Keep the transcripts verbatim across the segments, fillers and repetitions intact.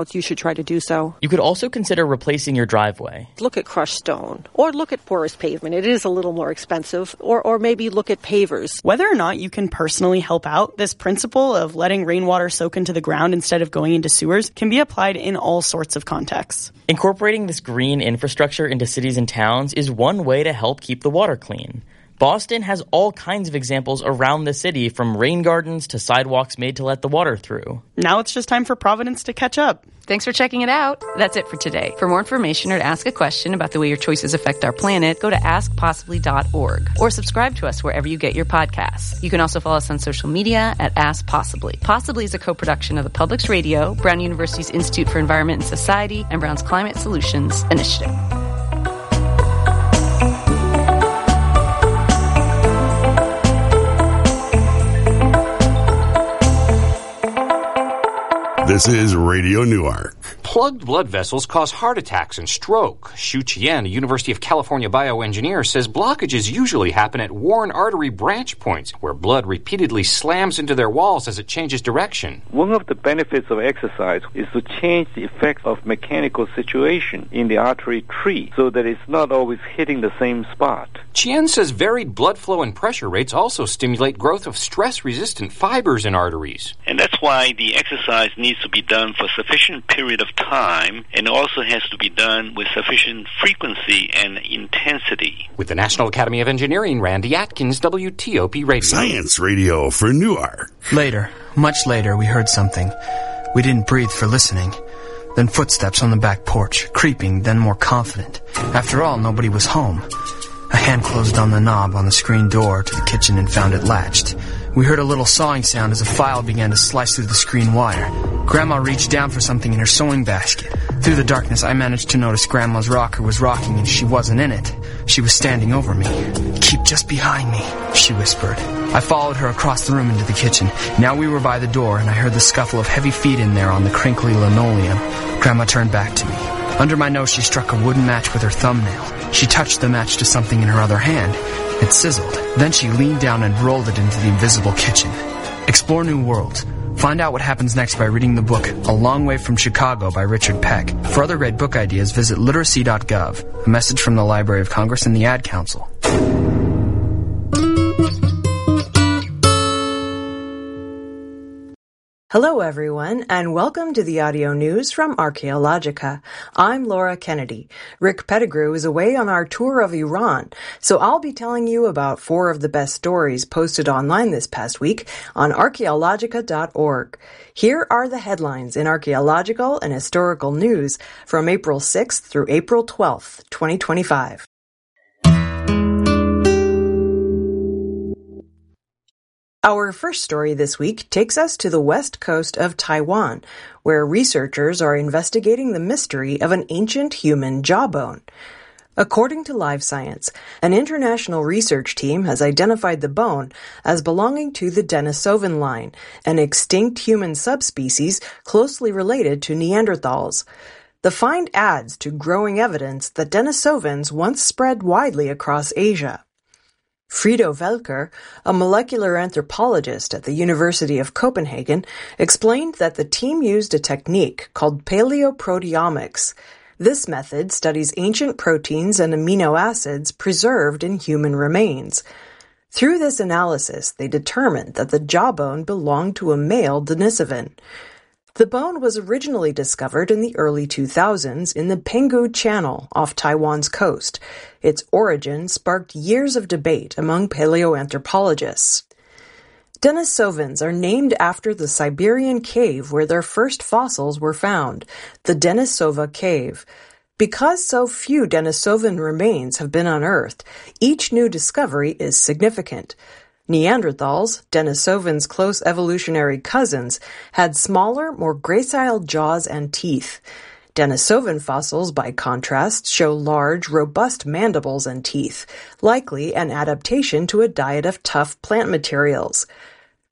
you should try to do so. You could also consider replacing your driveway. Look at crushed stone, or look at porous pavement. It is a little more expensive, or, or maybe look at pavers. Whether or not you can personally help out, this principle of letting rainwater soak into the ground instead of going into sewers can be applied in all sorts of contexts. Incorporating this green infrastructure into cities and towns is one way to help keep the water clean. Boston has all kinds of examples around the city, from rain gardens to sidewalks made to let the water through. Now it's just time for Providence to catch up. Thanks for checking it out. That's it for today. For more information or to ask a question about the way your choices affect our planet, go to ask possibly dot org or subscribe to us wherever you get your podcasts. You can also follow us on social media at Ask Possibly. Possibly is a co-production of the Publix Radio, Brown University's Institute for Environment and Society, and Brown's Climate Solutions Initiative. This is Radio Newark. Plugged blood vessels cause heart attacks and stroke. Xu Qian, a University of California bioengineer, says blockages usually happen at worn artery branch points, where blood repeatedly slams into their walls as it changes direction. One of the benefits of exercise is to change the effects of mechanical situation in the artery tree so that it's not always hitting the same spot. Qian says varied blood flow and pressure rates also stimulate growth of stress-resistant fibers in arteries. And that's why the exercise needs to be done for a sufficient period of time, and also has to be done with sufficient frequency and intensity. With the National Academy of Engineering, Randy Atkins, W T O P Radio. Science Radio for Newark. Later, much later, we heard something. We didn't breathe for listening. Then footsteps on the back porch, creeping, then more confident. After all, nobody was home. A hand closed on the knob on the screen door to the kitchen and found it latched. We heard a little sawing sound as a file began to slice through the screen wire. Grandma reached down for something in her sewing basket. Through the darkness, I managed to notice Grandma's rocker was rocking and she wasn't in it. She was standing over me. "Keep just behind me," she whispered. I followed her across the room into the kitchen. Now we were by the door, and I heard the scuffle of heavy feet in there on the crinkly linoleum. Grandma turned back to me. Under my nose, she struck a wooden match with her thumbnail. She touched the match to something in her other hand. It sizzled. Then she leaned down and rolled it into the invisible kitchen. Explore new worlds. Find out what happens next by reading the book A Long Way from Chicago by Richard Peck. For other great book ideas, visit literacy dot gov. A message from the Library of Congress and the Ad Council. Hello, everyone, and welcome to the audio news from Archaeologica. I'm Laura Kennedy. Rick Pettigrew is away on our tour of Iran, so I'll be telling you about four of the best stories posted online this past week on archaeologica dot org. Here are the headlines in archaeological and historical news from April sixth through April twelfth, twenty twenty-five. Our first story this week takes us to the west coast of Taiwan, where researchers are investigating the mystery of an ancient human jawbone. According to Live Science, an international research team has identified the bone as belonging to the Denisovan line, an extinct human subspecies closely related to Neanderthals. The find adds to growing evidence that Denisovans once spread widely across Asia. Frido Velker, a molecular anthropologist at the University of Copenhagen, explained that the team used a technique called paleoproteomics. This method studies ancient proteins and amino acids preserved in human remains. Through this analysis, they determined that the jawbone belonged to a male Denisovan. The bone was originally discovered in the early two thousands in the Penghu Channel off Taiwan's coast. Its origin sparked years of debate among paleoanthropologists. Denisovans are named after the Siberian cave where their first fossils were found, the Denisova Cave. Because so few Denisovan remains have been unearthed, each new discovery is significant. Neanderthals, Denisovans' close evolutionary cousins, had smaller, more gracile jaws and teeth. Denisovan fossils, by contrast, show large, robust mandibles and teeth, likely an adaptation to a diet of tough plant materials.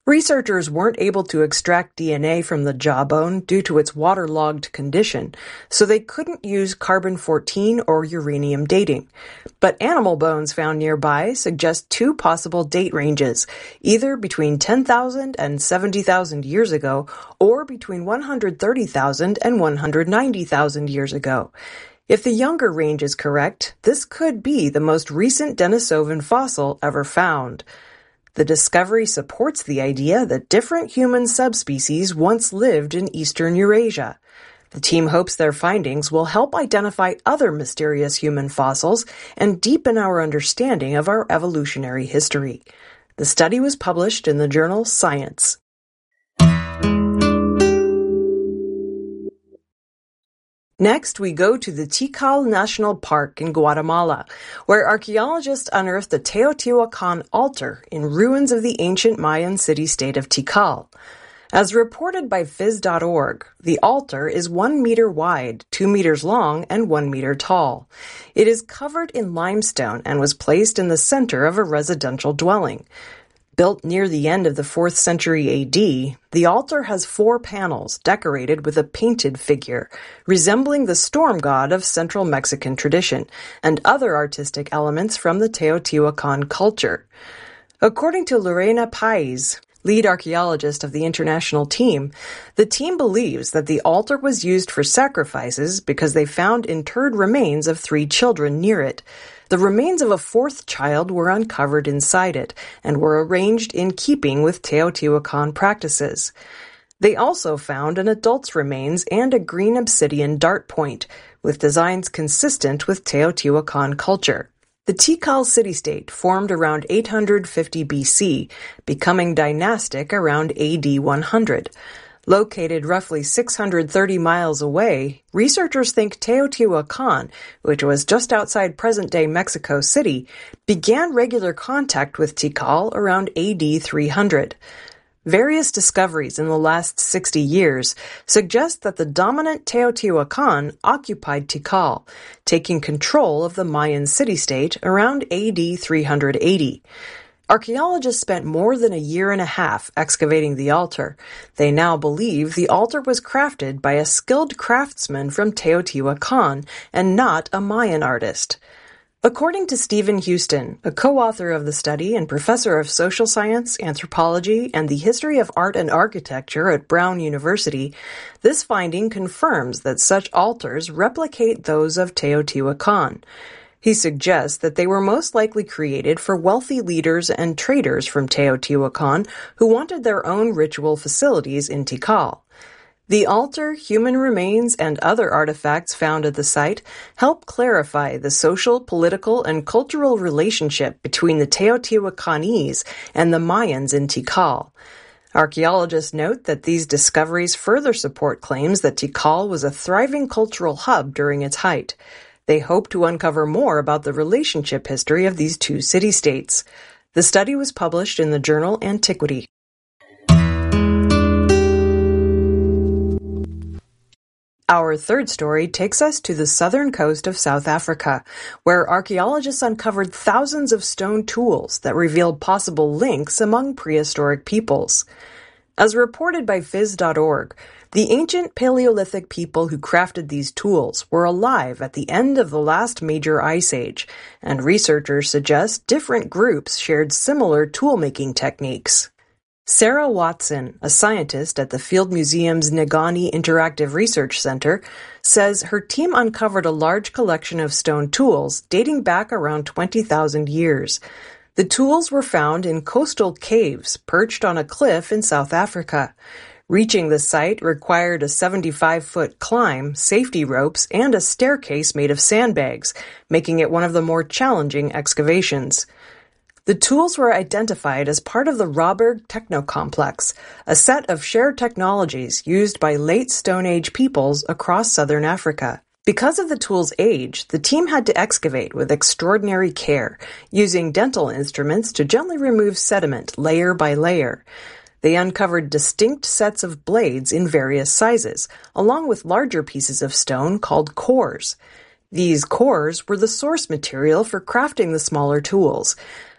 Researchers weren't able to extract D N A from the jawbone due to its waterlogged condition, so they couldn't use carbon fourteen or uranium dating. But animal bones found nearby suggest two possible date ranges, either between ten thousand and seventy thousand years ago, or between one hundred thirty thousand and one hundred ninety thousand years ago. If the younger range is correct, this could be the most recent Denisovan fossil ever found. The discovery supports the idea that different human subspecies once lived in eastern Eurasia. The team hopes their findings will help identify other mysterious human fossils and deepen our understanding of our evolutionary history. The study was published in the journal Science. Next, we go to the Tikal National Park in Guatemala, where archaeologists unearthed a Teotihuacan altar in ruins of the ancient Mayan city-state of Tikal. As reported by Phys dot org, the altar is one meter wide, two meters long, and one meter tall. It is covered in limestone and was placed in the center of a residential dwelling. Built near the end of the fourth century A D, the altar has four panels decorated with a painted figure, resembling the storm god of central Mexican tradition, and other artistic elements from the Teotihuacan culture. According to Lorena Pais, lead archaeologist of the international team, the team believes that the altar was used for sacrifices because they found interred remains of three children near it. The remains of a fourth child were uncovered inside it and were arranged in keeping with Teotihuacan practices. They also found an adult's remains and a green obsidian dart point, with designs consistent with Teotihuacan culture. The Tikal city-state formed around eight hundred fifty B C, becoming dynastic around A D one hundred. Located roughly six hundred thirty miles away, researchers think Teotihuacan, which was just outside present-day Mexico City, began regular contact with Tikal around A D three hundred. Various discoveries in the last sixty years suggest that the dominant Teotihuacan occupied Tikal, taking control of the Mayan city-state around A D three hundred eighty. Archaeologists spent more than a year and a half excavating the altar. They now believe the altar was crafted by a skilled craftsman from Teotihuacan and not a Mayan artist. According to Stephen Houston, a co-author of the study and professor of social science, anthropology, and the history of art and architecture at Brown University, this finding confirms that such altars replicate those of Teotihuacan. He suggests that they were most likely created for wealthy leaders and traders from Teotihuacan who wanted their own ritual facilities in Tikal. The altar, human remains, and other artifacts found at the site help clarify the social, political, and cultural relationship between the Teotihuacanese and the Mayans in Tikal. Archaeologists note that these discoveries further support claims that Tikal was a thriving cultural hub during its height. They hope to uncover more about the relationship history of these two city-states. The study was published in the journal Antiquity. Our third story takes us to the southern coast of South Africa, where archaeologists uncovered thousands of stone tools that revealed possible links among prehistoric peoples. As reported by Phys dot org, the ancient Paleolithic people who crafted these tools were alive at the end of the last major ice age, and researchers suggest different groups shared similar tool-making techniques. Sarah Watson, a scientist at the Field Museum's Negani Interactive Research Center, says her team uncovered a large collection of stone tools dating back around twenty thousand years. The tools were found in coastal caves perched on a cliff in South Africa. Reaching the site required a seventy-five foot climb, safety ropes, and a staircase made of sandbags, making it one of the more challenging excavations. The tools were identified as part of the Rawberg Technocomplex, a set of shared technologies used by late Stone Age peoples across southern Africa. Because of the tool's age, the team had to excavate with extraordinary care, using dental instruments to gently remove sediment layer by layer. They uncovered distinct sets of blades in various sizes, along with larger pieces of stone called cores. These cores were the source material for crafting the smaller tools.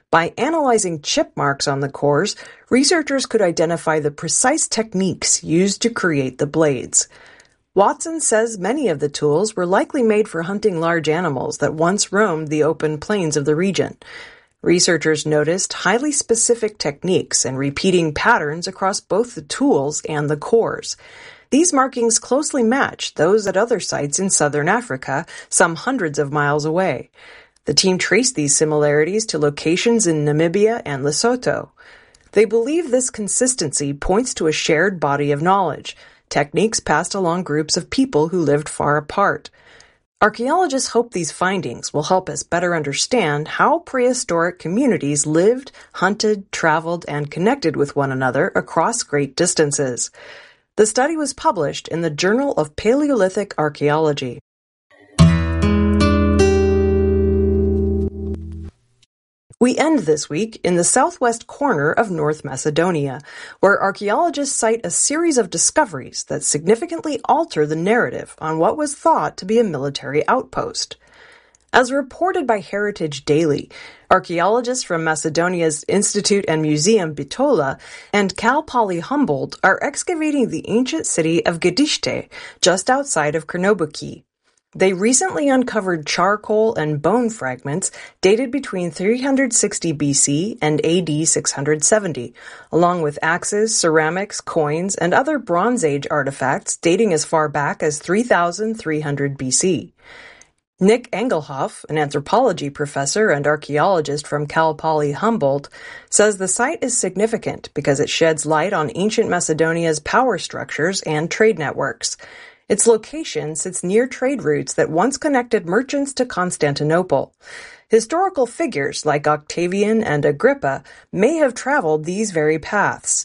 By analyzing chip marks on the cores, researchers could identify the precise techniques used to create the blades. Watson says many of the tools were likely made for hunting large animals that once roamed the open plains of the region. Researchers noticed highly specific techniques and repeating patterns across both the tools and the cores. These markings closely match those at other sites in southern Africa, some hundreds of miles away. The team traced these similarities to locations in Namibia and Lesotho. They believe this consistency points to a shared body of knowledge, techniques passed along groups of people who lived far apart. Archaeologists hope these findings will help us better understand how prehistoric communities lived, hunted, traveled, and connected with one another across great distances. The study was published in the Journal of Paleolithic Archaeology. We end this week in the southwest corner of North Macedonia, where archaeologists cite a series of discoveries that significantly alter the narrative on what was thought to be a military outpost. As reported by Heritage Daily, archaeologists from Macedonia's Institute and Museum Bitola and Cal Poly Humboldt are excavating the ancient city of Gedişte, just outside of Kırnobuki. They recently uncovered charcoal and bone fragments dated between three hundred sixty B C and A D six hundred seventy, along with axes, ceramics, coins, and other Bronze Age artifacts dating as far back as three thousand three hundred B C. Nick Engelhoff, an anthropology professor and archaeologist from Cal Poly Humboldt, says the site is significant because it sheds light on ancient Macedonia's power structures and trade networks. Its location sits near trade routes that once connected merchants to Constantinople. Historical figures like Octavian and Agrippa may have traveled these very paths.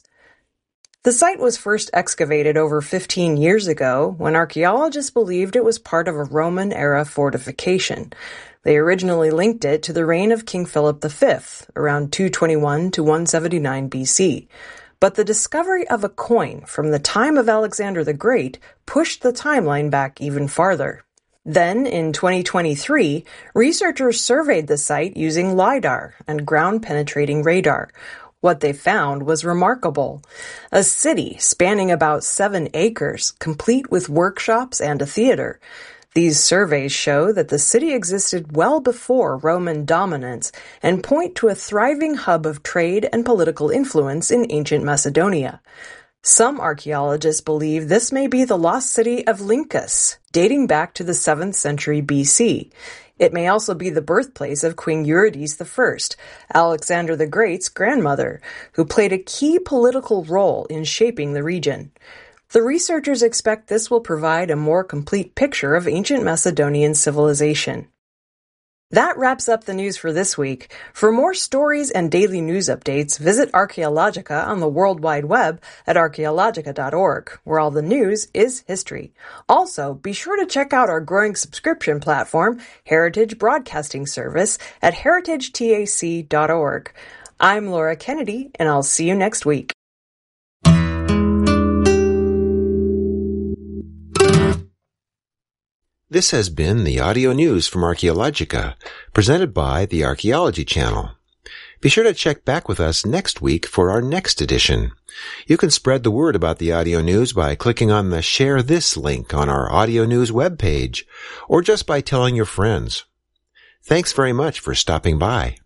The site was first excavated over fifteen years ago when archaeologists believed it was part of a Roman-era fortification. They originally linked it to the reign of King Philip the Fifth, around two twenty-one to one seventy-nine B C. But the discovery of a coin from the time of Alexander the Great pushed the timeline back even farther. Then, in twenty twenty-three, researchers surveyed the site using LiDAR and ground-penetrating radar. What they found was remarkable. A city spanning about seven acres, complete with workshops and a theater. These surveys show that the city existed well before Roman dominance and point to a thriving hub of trade and political influence in ancient Macedonia. Some archaeologists believe this may be the lost city of Lyncus, dating back to the seventh century B C. It may also be the birthplace of Queen Eurydice the First, Alexander the Great's grandmother, who played a key political role in shaping the region. The researchers expect this will provide a more complete picture of ancient Macedonian civilization. That wraps up the news for this week. For more stories and daily news updates, visit Archaeologica on the World Wide Web at archaeologica dot org, where all the news is history. Also, be sure to check out our growing subscription platform, Heritage Broadcasting Service, at heritage tac dot org. I'm Laura Kennedy, and I'll see you next week. This has been the audio news from Archaeologica, presented by the Archaeology Channel. Be sure to check back with us next week for our next edition. You can spread the word about the audio news by clicking on the Share This link on our audio news webpage, or just by telling your friends. Thanks very much for stopping by.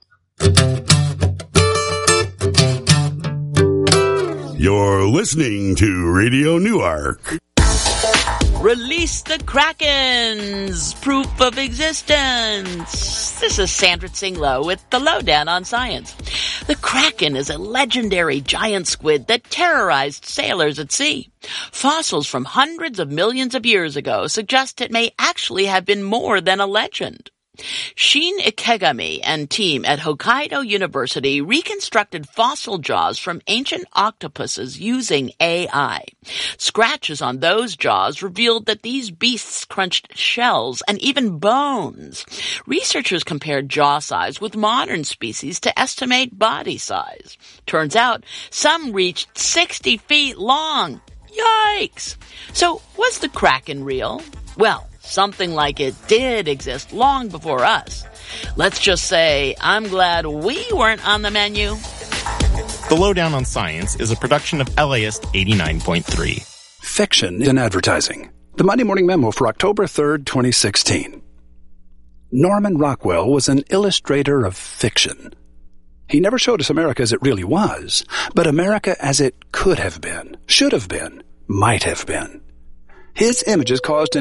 You're listening to Radio Newark. Release the Krakens! Proof of existence! This is Sandra Tsinglow with the Lowdown on Science. The Kraken is a legendary giant squid that terrorized sailors at sea. Fossils from hundreds of millions of years ago suggest it may actually have been more than a legend. Shin Ikegami and team at Hokkaido University reconstructed fossil jaws from ancient octopuses using A I. Scratches on those jaws revealed that these beasts crunched shells and even bones. Researchers compared jaw size with modern species to estimate body size. Turns out some reached sixty feet long. Yikes! So, was the Kraken real? Well, something like it did exist long before us. Let's just say I'm glad we weren't on the menu. The Lowdown on Science is a production of L A S eighty-nine point three. Fiction in Advertising. The Monday Morning Memo for October third, twenty sixteen. Norman Rockwell was an illustrator of fiction. He never showed us America as it really was, but America as it could have been, should have been, might have been. His images caused an